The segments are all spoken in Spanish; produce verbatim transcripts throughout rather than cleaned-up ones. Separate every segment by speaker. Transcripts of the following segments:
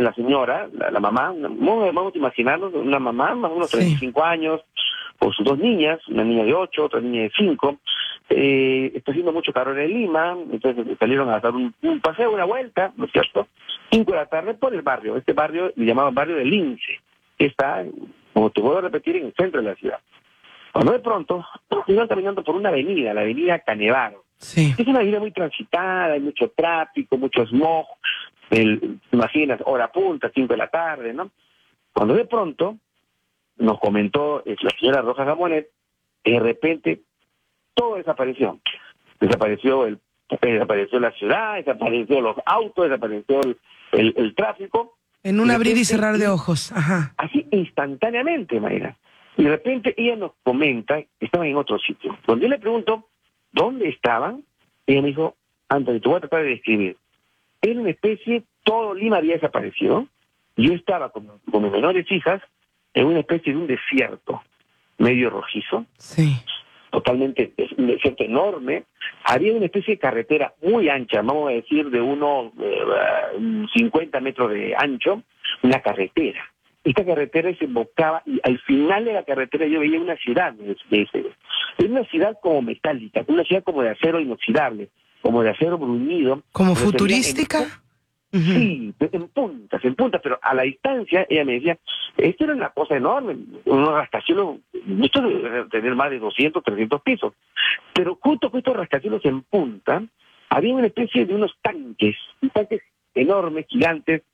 Speaker 1: la señora, la, la mamá, una, vamos a imaginarnos una mamá, más o menos treinta y cinco sí. años, con sus dos niñas, una niña de ocho, otra niña de cinco, eh, está haciendo mucho calor en Lima, entonces salieron a dar un, un paseo, una vuelta, ¿no es cierto? Cinco de la tarde por el barrio, este barrio le llamaban barrio de Lince, que está, como te puedo repetir, en el centro de la ciudad. Cuando de pronto, iban caminando por una avenida, la avenida Canevaro.
Speaker 2: Sí.
Speaker 1: Es una avenida muy transitada, hay mucho tráfico, mucho smog, el, imaginas, hora punta, cinco de la tarde, ¿no? Cuando de pronto nos comentó eh, la señora Rojas Gamonet, de repente todo desapareció. Desapareció el desapareció la ciudad, desapareció los autos, desapareció el, el, el tráfico.
Speaker 2: En un abrir y cerrar de ojos, ajá.
Speaker 1: Así instantáneamente, Mayra. Y de repente ella nos comenta que estaban en otro sitio. Cuando yo le pregunto dónde estaban, ella me dijo, Anthony, te voy a tratar de describir. Era una especie, todo Lima había desaparecido. Yo estaba con, con mis menores hijas en una especie de un desierto medio rojizo.
Speaker 2: Sí.
Speaker 1: Totalmente, es un desierto enorme. Había una especie de carretera muy ancha, vamos a decir de unos eh, cincuenta metros de ancho, una carretera. Esta carretera desembocaba y al final de la carretera yo veía una ciudad de, de ese. Es una ciudad como metálica, una ciudad como de acero inoxidable, como de acero bruñido.
Speaker 2: ¿Como futurística?
Speaker 1: En, uh-huh. Sí, en puntas, en puntas, pero a la distancia ella me decía, esto era una cosa enorme, un rascacielos, esto debe tener más de doscientos, trescientos pisos, pero justo con estos rascacielos en punta, había una especie de unos tanques, tanques enormes, gigantes.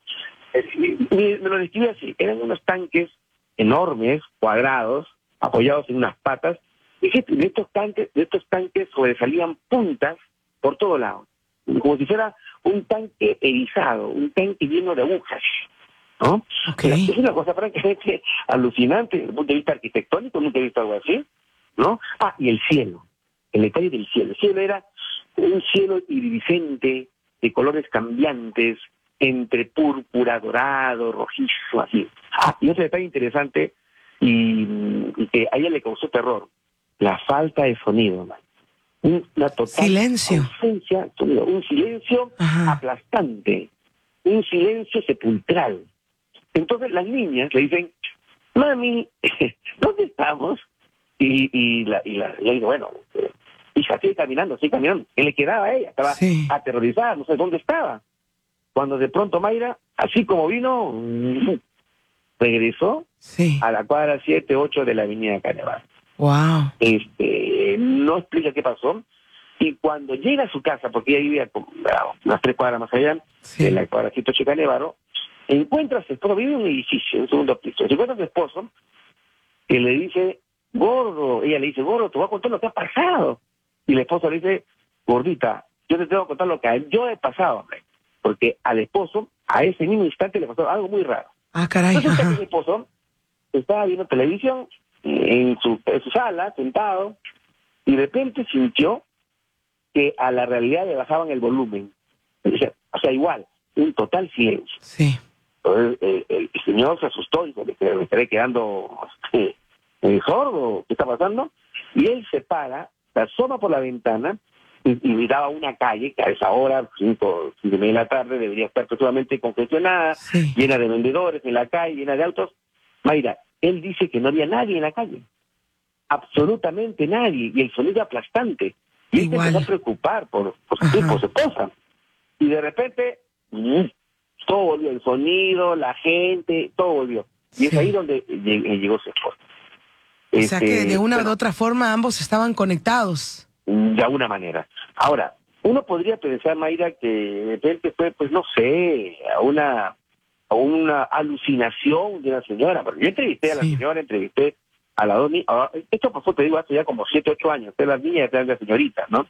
Speaker 1: Me, me lo describe así, eran unos tanques enormes, cuadrados, apoyados en unas patas, y de estos tanques, de estos tanques sobresalían puntas por todo lado, como si fuera un tanque erizado, un tanque lleno de agujas, ¿no?
Speaker 2: Okay.
Speaker 1: Es una cosa francamente alucinante desde el punto de vista arquitectónico, nunca he visto algo así, ¿no? Ah, y el cielo, el detalle del cielo. El cielo era un cielo iridiscente, de colores cambiantes, entre púrpura, dorado, rojizo, así. Ah, y otro detalle interesante, y, y que a ella le causó terror, la falta de sonido, man. Una total
Speaker 2: silencio.
Speaker 1: ausencia, un silencio Ajá. aplastante, un silencio sepulcral. Entonces las niñas le dicen, mami, ¿dónde estamos? Y, y la y la, le digo, bueno, eh, hija, sigue caminando, sigue caminando. ¿Qué le quedaba a ella? Estaba sí. aterrorizada, no sé dónde estaba. Cuando de pronto Mayra, así como vino, regresó
Speaker 2: sí.
Speaker 1: a la cuadra siete, ocho de la avenida Canevaro.
Speaker 2: Wow.
Speaker 1: Este, no explica qué pasó. Y cuando llega a su casa, porque ella vivía como, unas tres cuadras más allá, sí. en la cuadra siete ocho de Canevaro, encuentra a su esposo, vive en un edificio, en un segundo piso, se encuentra a su esposo, que le dice, gordo, ella le dice, gordo, te voy a contar lo que ha pasado. Y el esposo le dice, gordita, yo te tengo que contar lo que yo he pasado, hombre. Porque al esposo, a ese mismo instante le pasó algo muy raro.
Speaker 2: Ah, caray.
Speaker 1: Entonces el esposo estaba viendo televisión en su, en su sala, sentado, y de repente sintió que a la realidad le bajaban el volumen. O sea, igual, un total silencio.
Speaker 2: Sí.
Speaker 1: Entonces el, el, el señor se asustó y dijo, me estaré quedando eh, eh, sordo, ¿qué está pasando? Y él se para, se asoma por la ventana y, y miraba una calle que a esa hora, cinco, cinco y media de la tarde, debería estar totalmente congestionada,
Speaker 2: sí.
Speaker 1: llena de vendedores en la calle, llena de autos. Mayra, él dice que no había nadie en la calle, absolutamente nadie, y el sonido aplastante. Y él se empezó a preocupar por, por su tipo, su esposa. Y de repente, mmm, todo volvió, el sonido, la gente, todo volvió. Y sí. es ahí donde llegó su esposa.
Speaker 2: O este, sea que de una
Speaker 1: bueno,
Speaker 2: u otra forma ambos estaban conectados.
Speaker 1: De alguna manera. Ahora, uno podría pensar, Mayra, que de repente fue, pues no sé, a una, a una alucinación de una señora. Pero yo entrevisté a la sí. señora, entrevisté a la doni. Esto pasó, te digo, hace ya como siete, ocho años. De las niñas de las señoritas, ¿no?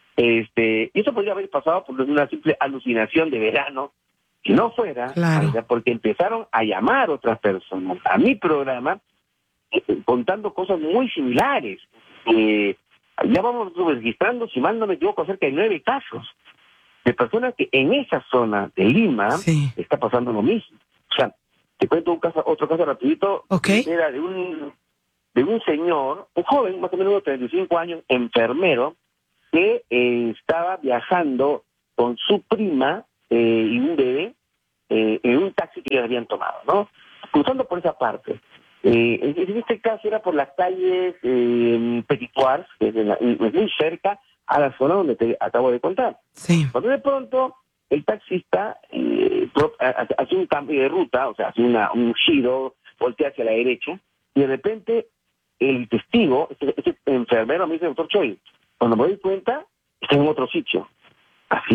Speaker 1: Este, y eso podría haber pasado por una simple alucinación de verano. Si no fuera,
Speaker 2: claro.
Speaker 1: Mayra, porque empezaron a llamar otras personas a mi programa eh, contando cosas muy similares. Eh, ya vamos registrando, si mal no me equivoco, cerca de nueve casos de personas que en esa zona de Lima
Speaker 2: sí.
Speaker 1: está pasando lo mismo. O sea, te cuento un caso, otro caso rapidito.
Speaker 2: Okay.
Speaker 1: Era de un de un señor, un joven, más o menos de treinta y cinco años, enfermero, que eh, estaba viajando con su prima eh, y un bebé eh, en un taxi que ellos habían tomado, ¿no? Cruzando por esa parte. Eh, en este caso era por las calles eh, Petitoires, que es, la, es muy cerca a la zona donde te acabo de contar.
Speaker 2: Sí.
Speaker 1: Cuando de pronto el taxista eh, hace un cambio de ruta, o sea, hace una, un giro, voltea hacia la derecha, y de repente el testigo, ese, ese enfermero me dice, doctor Choi, cuando me doy cuenta, está en otro sitio.